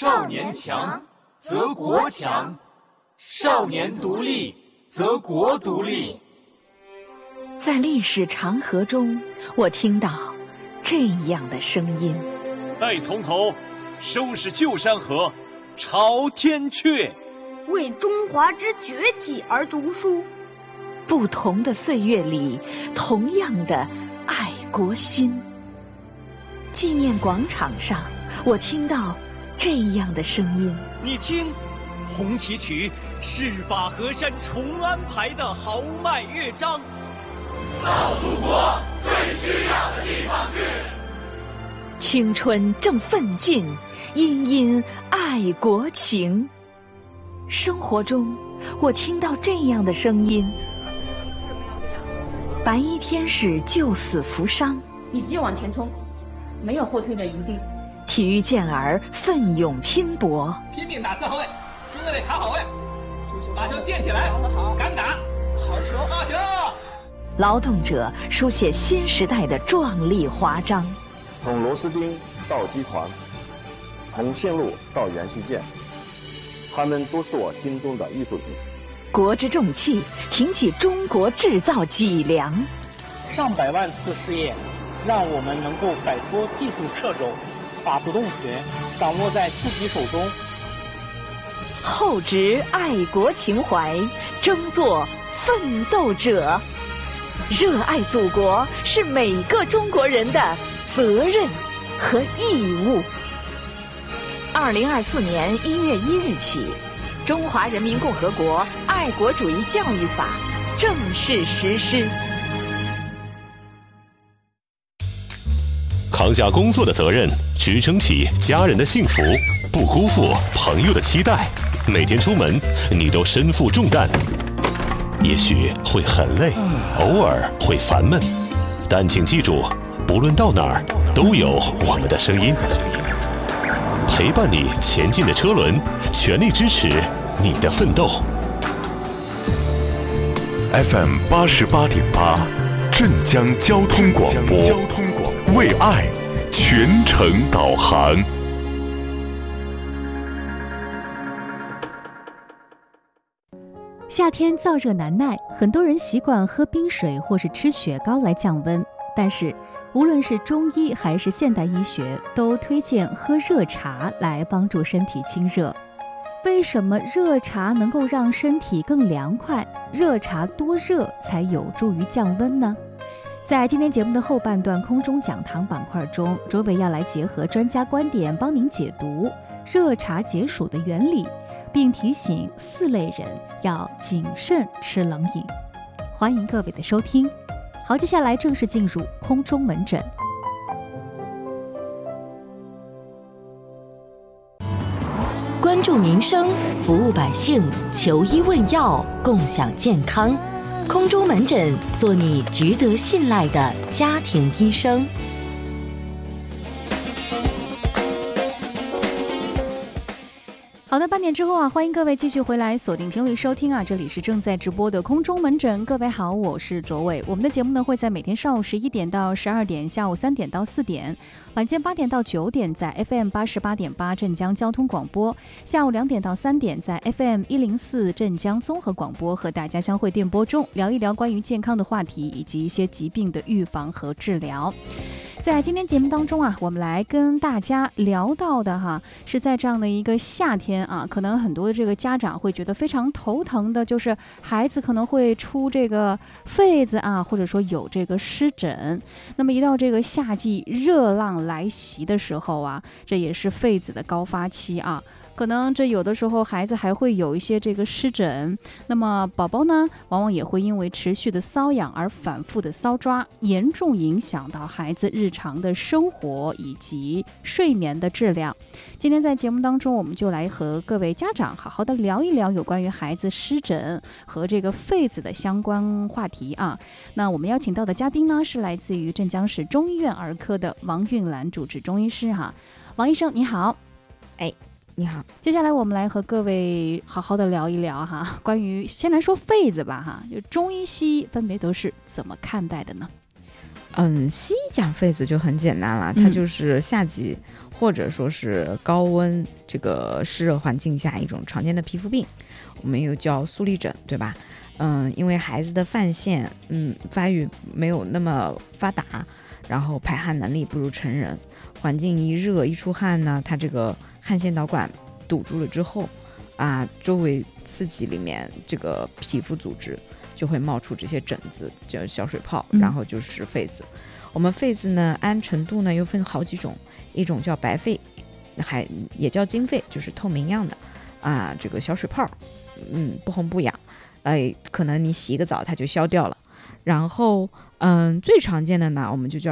少年强则国强，少年独立则国独立。 在历史长河中，我听到这样的声音： 待从头，收拾旧山河，朝天阙。 为中华之崛起而读书。 不同的岁月里，同样的爱国心。纪念广场上，我听到这样的声音： 你听，红旗曲是把河山重安排的豪迈乐章。 到祖国最需要的地方去。 青春正奋进，殷殷爱国情。生活中，我听到这样的声音：白衣天使救死扶伤， 你只有往前冲，没有后退的余地。 体育健儿奋勇拼搏， 拼命打四号位，中队得卡好位，把球垫起来，敢打，好球，好球！ 劳动者书写新时代的壮丽华章。 从螺丝钉到机床，从线路到元器件，他们都是我心中的艺术品。 国之重器，挺起中国制造脊梁。 上百万次试验，让我们能够摆脱技术掣肘，把主动权掌握在自己手中。 厚植爱国情怀，争做奋斗者。热爱祖国是每个中国人的责任和义务。2024年1月1日起，《中华人民共和国爱国主义教育法》正式实施。 扛下工作的责任，支撑起家人的幸福，不辜负朋友的期待。每天出门，你都身负重担，也许会很累，偶尔会烦闷，但请记住，不论到哪儿，都有我们的声音，陪伴你前进的车轮，全力支持你的奋斗。 FM 88.8，镇江交通广播，为爱全程导航。 夏天燥热难耐，很多人习惯喝冰水或是吃雪糕来降温，但是无论是中医还是现代医学，都推荐喝热茶来帮助身体清热。为什么热茶能够让身体更凉快？热茶多热才有助于降温呢？在今天节目的后半段空中讲堂板块中，卓伟要来结合专家观点帮您解读热茶解暑的原理，并提醒4类人要谨慎吃冷饮。欢迎各位的收听。好，接下来正式进入空中门诊。 关注民生，服务百姓，求医问药，共享健康。空中门诊，做你值得信赖的家庭医生。 好的，8点之后啊，欢迎各位继续回来锁定频率收听啊，这里是正在直播的空中门诊。各位好，我是卓伟。我们的节目呢会在每天上午11点到12点，下午3点到4点，晚间8点到9点在 FM 88.8镇江交通广播，下午2点到3点在 FM 104镇江综合广播，和大家相会电波中聊一聊关于健康的话题以及一些疾病的预防和治疗。在今天节目当中啊，我们来跟大家聊到的是在这样的一个夏天啊，可能很多的这个家长会觉得非常头疼的，就是孩子可能会出这个痱子啊，或者说有这个湿疹。那么一到这个夏季热浪来袭的时候啊，这也是痱子的高发期啊。可能这有的时候孩子还会有一些这个湿疹，那么宝宝呢往往也会因为持续的瘙痒而反复的搔抓，严重影响到孩子日常的生活以及睡眠的质量。今天在节目当中，我们就来和各位家长好好的聊一聊有关于孩子湿疹和这个痱子的相关话题啊。那我们邀请到的嘉宾呢是来自于镇江市中医院儿科的王韵兰主治中医师哈。王医生你好。 你好， 接下来我们来和各位好好的聊一聊哈，关于先来说痱子吧哈，就中医西医分别都是怎么看待的呢？ 西医讲痱子就很简单了，它就是夏季或者说是高温这个湿热环境下一种常见的皮肤病，我们又叫粟粒疹，对吧？因为孩子的泛腺发育没有那么发达，然后排汗能力不如成人，环境一热一出汗呢，它这个汗腺导管堵住了之后周围刺激里面这个皮肤组织就会冒出这些疹子，叫小水泡，然后就是痱子。我们痱子呢按程度呢又分好几种，一种叫白痱，也叫金痱，就是透明样的这个小水泡，不红不痒，可能你洗个澡它就消掉了。然后最常见的呢我们就叫